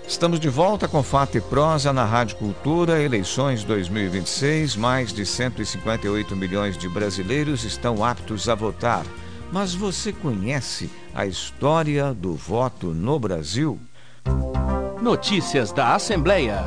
Estamos de volta com Fato e Prosa na Rádio Cultura. Eleições 2026, mais de 158 milhões de brasileiros estão aptos a votar. Mas você conhece a história do voto no Brasil? Notícias da Assembleia.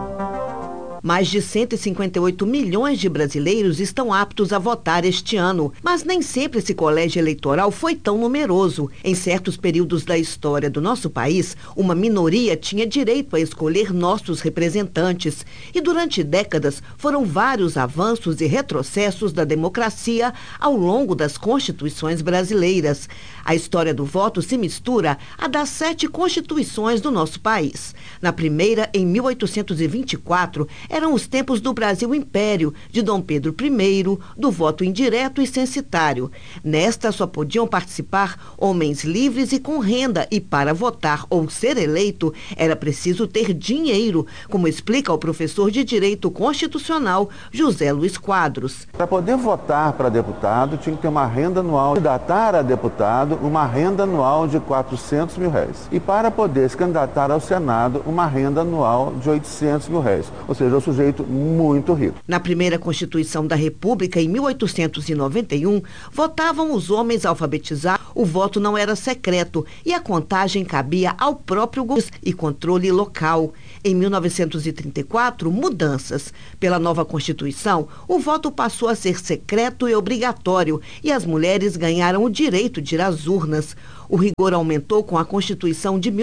Mais de 158 milhões de brasileiros estão aptos a votar este ano, mas nem sempre esse colégio eleitoral foi tão numeroso. Em certos períodos da história do nosso país, uma minoria tinha direito a escolher nossos representantes. E durante décadas foram vários avanços e retrocessos da democracia ao longo das constituições brasileiras. A história do voto se mistura à das 7 constituições do nosso país. Na primeira, em 1824, eram os tempos do Brasil Império, de Dom Pedro I, do voto indireto e censitário. Nesta só podiam participar homens livres e com renda, e para votar ou ser eleito era preciso ter dinheiro, como explica o professor de Direito Constitucional José Luiz Quadros. Para poder votar para deputado, tinha que ter uma renda anual, candidatar a deputado, uma renda anual de R$400 mil. E para poder se candidatar ao Senado, uma renda anual de R$800 mil. Ou seja, um sujeito muito rico. Na primeira Constituição da República, em 1891, votavam os homens alfabetizados. O voto não era secreto e a contagem cabia ao próprio governo e controle local. Em 1934, mudanças. Pela nova Constituição, o voto passou a ser secreto e obrigatório e as mulheres ganharam o direito de ir às urnas. O rigor aumentou com a Constituição de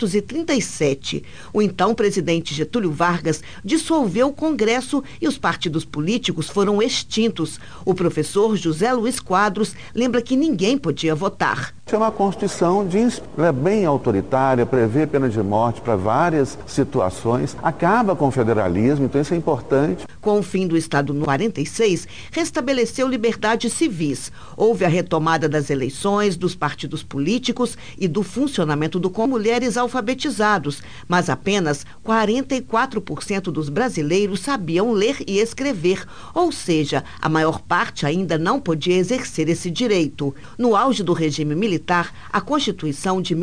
1937. O então presidente Getúlio Vargas dissolveu o Congresso e os partidos políticos foram extintos. O professor José Luiz Quadros lembra que ninguém podia votar. É uma Constituição bem autoritária, prevê pena de morte para várias situações, acaba com o federalismo, então isso é importante. Com o fim do Estado no 46, restabeleceu liberdades civis. Houve a retomada das eleições, dos partidos políticos e do funcionamento com mulheres alfabetizados, mas apenas 44% dos brasileiros sabiam ler e escrever, ou seja, a maior parte ainda não podia exercer esse direito. No auge do regime militar, a Constituição de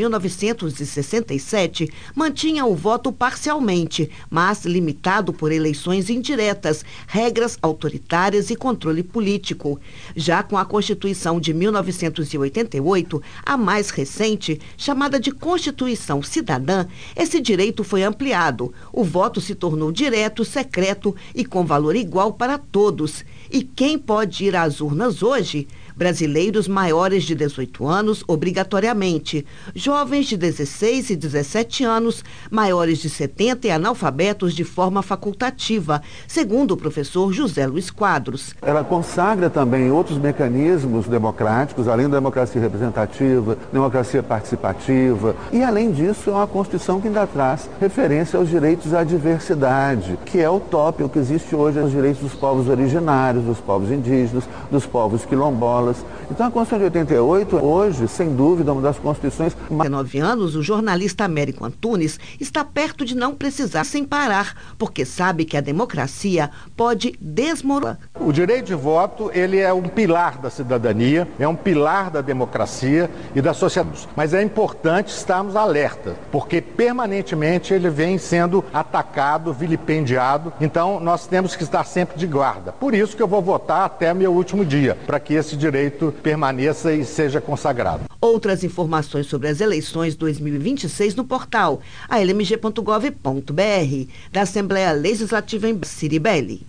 1967 mantinha o voto parcialmente, mas limitado por eleições indiretas, regras autoritárias e controle político. Já com a Constituição de 1988, a mais recente, chamada de Constituição Cidadã, esse direito foi ampliado. O voto se tornou direto, secreto e com valor igual para todos. E quem pode ir às urnas hoje? Brasileiros maiores de 18 anos, obrigatoriamente. Jovens de 16 e 17 anos, maiores de 70 e analfabetos de forma facultativa, segundo o professor José Luiz Quadros. Ela consagra também outros mecanismos democráticos, além da democracia representativa, democracia participativa. E, além disso, é uma Constituição que ainda traz referência aos direitos à diversidade, que é o tópico que existe hoje, os direitos dos povos originários, dos povos indígenas, dos povos quilombolas. Então a Constituição de 88, hoje, sem dúvida, é uma das constituições... 19 anos, o jornalista Américo Antunes está perto de não precisar sem parar, porque sabe que a democracia pode desmoronar. O direito de voto, ele é um pilar da cidadania, é um pilar da democracia e da sociedade. Mas é importante estarmos alerta, porque permanentemente ele vem sendo atacado, vilipendiado, então nós temos que estar sempre de guarda. Por isso que eu vou votar até meu último dia, para que esse direito permaneça e seja consagrado. Outras informações sobre as eleições 2026 no portal almg.gov.br, da Assembleia Legislativa em Ciribelli.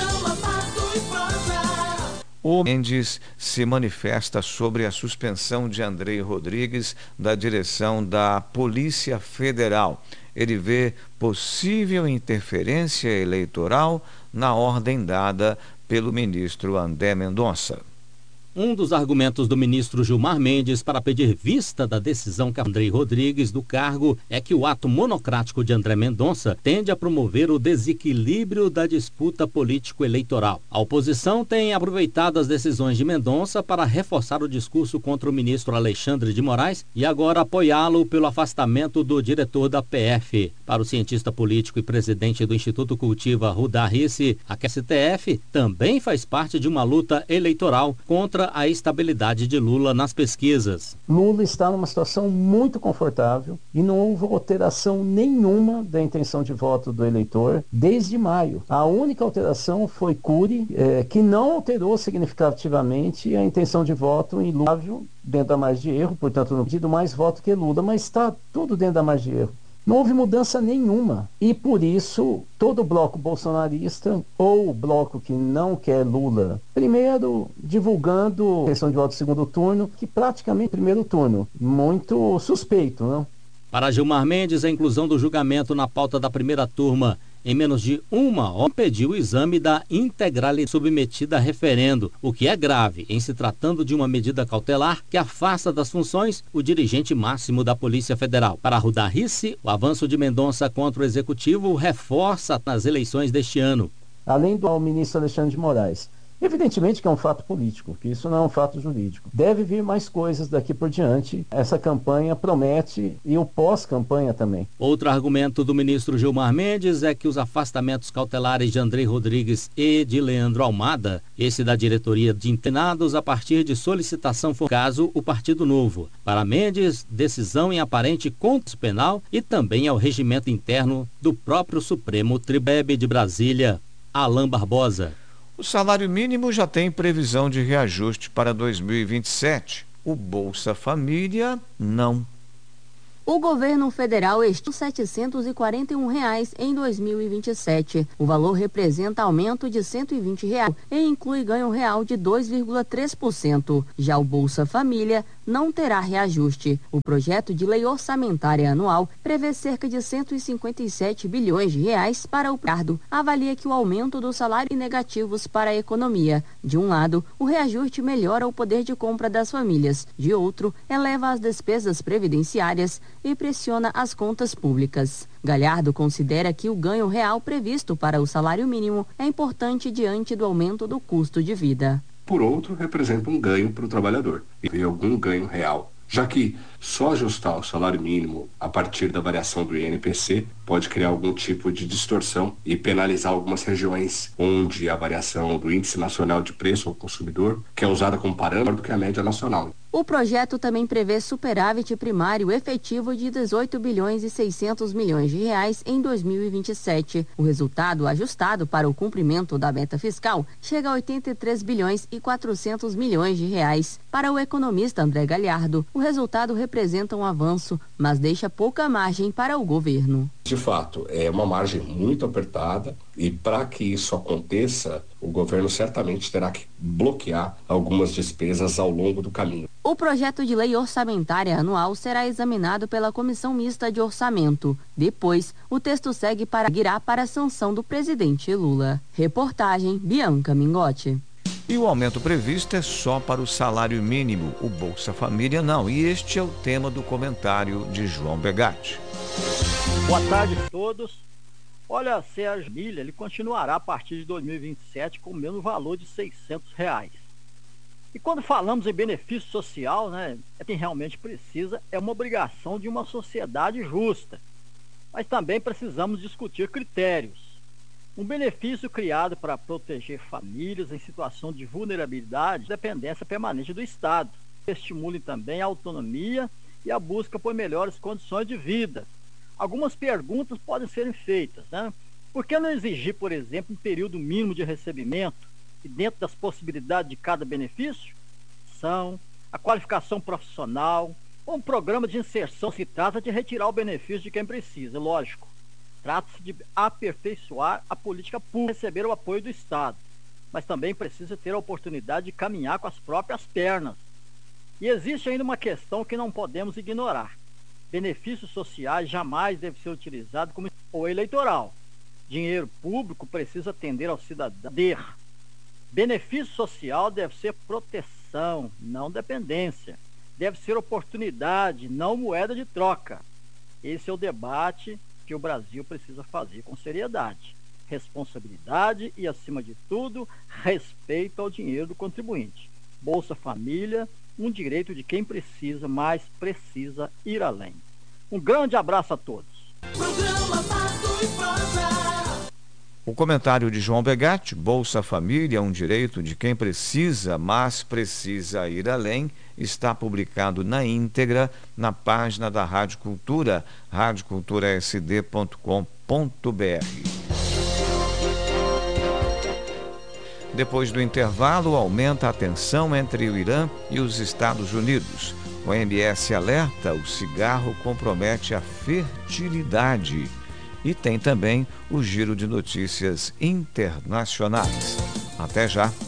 O Mendes se manifesta sobre a suspensão de Andrei Rodrigues da direção da Polícia Federal. Ele vê possível interferência eleitoral na ordem dada pelo ministro André Mendonça. Um dos argumentos do ministro Gilmar Mendes para pedir vista da decisão que Andrei Rodrigues do cargo é que o ato monocrático de André Mendonça tende a promover o desequilíbrio da disputa político-eleitoral. A oposição tem aproveitado as decisões de Mendonça para reforçar o discurso contra o ministro Alexandre de Moraes e agora apoiá-lo pelo afastamento do diretor da PF. Para o cientista político e presidente do Instituto Cultiva, Rudá Risse, a STF também faz parte de uma luta eleitoral contra ajuda a estabilidade de Lula nas pesquisas. Lula está numa situação muito confortável e não houve alteração nenhuma da intenção de voto do eleitor desde maio. A única alteração foi Cury, que não alterou significativamente a intenção de voto em Lula, dentro da margem de erro, portanto não pedido mais voto que Lula, mas está tudo dentro da margem de erro. Não houve mudança nenhuma e por isso todo o bloco bolsonarista ou o bloco que não quer Lula, primeiro divulgando a questão de voto segundo turno, que praticamente primeiro turno, muito suspeito, não? Para Gilmar Mendes, a inclusão do julgamento na pauta da primeira turma em menos de uma hora impediu o exame da integralidade submetida a referendo, o que é grave em se tratando de uma medida cautelar que afasta das funções o dirigente máximo da Polícia Federal. Para Rudá Ricci, o avanço de Mendonça contra o Executivo reforça nas eleições deste ano. Além do ministro Alexandre de Moraes. Evidentemente que é um fato político, que isso não é um fato jurídico. Deve vir mais coisas daqui por diante. Essa campanha promete e o pós-campanha também. Outro argumento do ministro Gilmar Mendes é que os afastamentos cautelares de Andrei Rodrigues e de Leandro Almada, esse da diretoria de internados a partir de solicitação for caso o Partido Novo. Para Mendes, decisão em aparente contexto penal e também ao regimento interno do próprio Supremo Tribunal de Brasília. Alain Barbosa. O salário mínimo já tem previsão de reajuste para 2027. O Bolsa Família, não. O governo federal estima R$ 741 em 2027. O valor representa aumento de R$ 120 e inclui ganho real de 2,3%. Já o Bolsa Família não terá reajuste. O projeto de lei orçamentária anual prevê cerca de R$ 157 bilhões para o Pardo. Avalia que o aumento do salário negativos para a economia. De um lado, o reajuste melhora o poder de compra das famílias. De outro, eleva as despesas previdenciárias e pressiona as contas públicas. Galhardo considera que o ganho real previsto para o salário mínimo é importante diante do aumento do custo de vida. Por outro, representa um ganho para o trabalhador e algum ganho real, já que só ajustar o salário mínimo a partir da variação do INPC pode criar algum tipo de distorção e penalizar algumas regiões onde a variação do Índice Nacional de Preço ao Consumidor, que é usada como parâmetro do que a média nacional. O projeto também prevê superávit primário efetivo de 18 bilhões e 600 milhões de reais em 2027. O resultado ajustado para o cumprimento da meta fiscal chega a 83 bilhões e 400 milhões de reais. Para o economista André Galhardo, o resultado representa um avanço, mas deixa pouca margem para o governo. De fato, é uma margem muito apertada e para que isso aconteça, o governo certamente terá que bloquear algumas despesas ao longo do caminho. O projeto de lei orçamentária anual será examinado pela Comissão Mista de Orçamento. Depois, o texto irá para a sanção do presidente Lula. Reportagem Bianca Mingotti. E o aumento previsto é só para o salário mínimo, o Bolsa Família não. E este é o tema do comentário de João Begatti. Boa tarde a todos. Olha, Sérgio Milha, ele continuará a partir de 2027 com o mesmo valor de R$ 600. E quando falamos em benefício social, quem realmente precisa é uma obrigação de uma sociedade justa. Mas também precisamos discutir critérios. Um benefício criado para proteger famílias em situação de vulnerabilidade e dependência permanente do Estado. Estimule também a autonomia e a busca por melhores condições de vida. Algumas perguntas podem ser feitas, Por que não exigir, por exemplo, um período mínimo de recebimento e dentro das possibilidades de cada benefício? A qualificação profissional ou um programa de inserção se trata de retirar o benefício de quem precisa, lógico. Trata-se de aperfeiçoar a política pública e receber o apoio do Estado, mas também precisa ter a oportunidade de caminhar com as próprias pernas. E existe ainda uma questão que não podemos ignorar. Benefícios sociais jamais devem ser utilizados como eleitoral. Dinheiro público precisa atender ao cidadão. Benefício social deve ser proteção, não dependência. Deve ser oportunidade, não moeda de troca. Esse é o debate que o Brasil precisa fazer com seriedade, responsabilidade e, acima de tudo, respeito ao dinheiro do contribuinte. Bolsa Família, um direito de quem precisa, mas precisa ir além. Um grande abraço a todos. O comentário de João Begatti, Bolsa Família é um direito de quem precisa, mas precisa ir além, está publicado na íntegra na página da Rádio Cultura, radioculturasd.com.br. Depois do intervalo, aumenta a tensão entre o Irã e os Estados Unidos. O OMS alerta: o cigarro compromete a fertilidade. E tem também o giro de notícias internacionais. Até já!